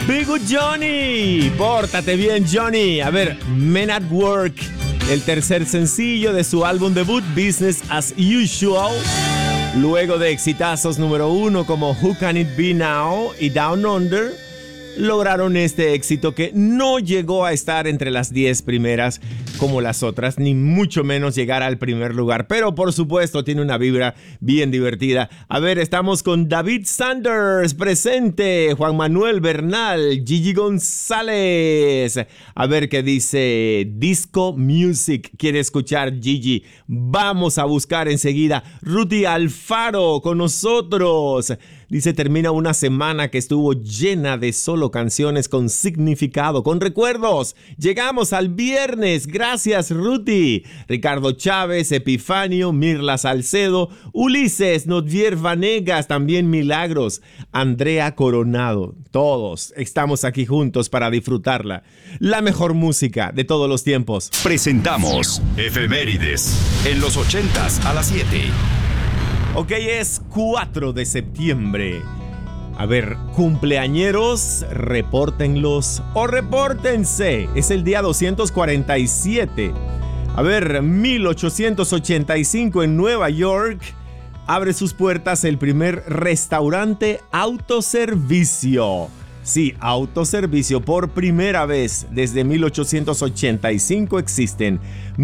Be Good Johnny, pórtate bien Johnny. A ver, Men at Work, el tercer sencillo de su álbum debut Business as Usual. Luego de exitazos número 1 como Who Can It Be Now y Down Under, lograron este éxito que no llegó a estar entre las 10 primeras como las otras, ni mucho menos llegar al primer lugar, pero por supuesto tiene una vibra bien divertida. A ver, estamos con David Sanders presente, Juan Manuel Bernal, Gigi González. A ver qué dice Disco Music. ¿Quiere escuchar Gigi? Vamos a buscar enseguida Rudy Alfaro con nosotros. Dice, termina una semana que estuvo llena de solo canciones con significado, con recuerdos. Llegamos al viernes. Gracias, Ruti. Ricardo Chávez, Epifanio, Mirla Salcedo, Ulises, Notvier Vanegas, también Milagros, Andrea Coronado. Todos estamos aquí juntos para disfrutarla. La mejor música de todos los tiempos. Presentamos Efemérides en los 80s a las 7. Ok, es 4 de septiembre. A ver, cumpleañeros, repórtenlos o repórtense. Es el día 247. A ver, 1885 en Nueva York abre sus puertas el primer restaurante autoservicio. Sí, autoservicio por primera vez desde 1885 existen.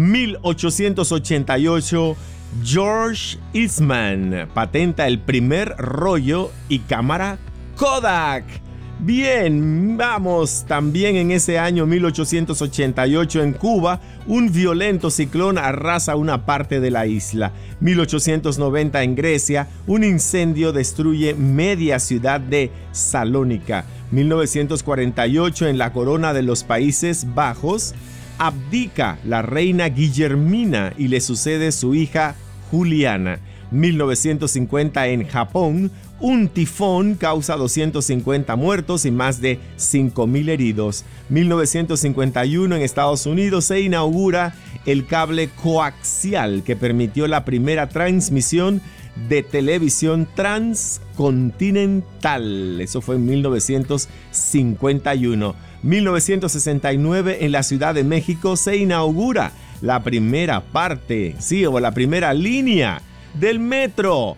1888 George Eastman patenta el primer rollo y cámara Kodak. Bien, vamos, también en ese año 1888 en Cuba, un violento ciclón arrasa una parte de la isla. 1890 en Grecia, un incendio destruye media ciudad de Salónica. 1948 en la corona de los Países Bajos, abdica la reina Guillermina y le sucede su hija Juliana. 1950 en Japón, un tifón causa 250 muertos y más de 5,000 heridos. 1951 en Estados Unidos se inaugura el cable coaxial que permitió la primera transmisión de televisión transcontinental. Eso fue en 1951. 1969 en la Ciudad de México se inaugura la primera parte, sí, o la primera línea del metro.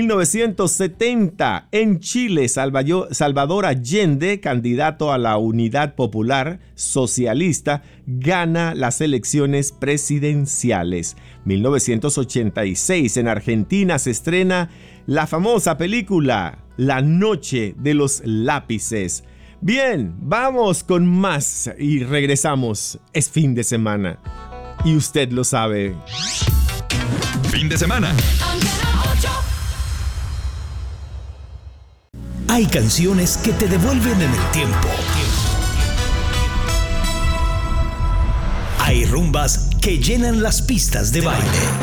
1970 en Chile, Salvador Allende, candidato a la Unidad Popular Socialista, gana las elecciones presidenciales. 1986 en Argentina se estrena la famosa película La Noche de los Lápices. Bien, vamos con más y regresamos. Es fin de semana y usted lo sabe. Fin de semana. Hay canciones que te devuelven en el tiempo. Hay rumbas que llenan las pistas de baile.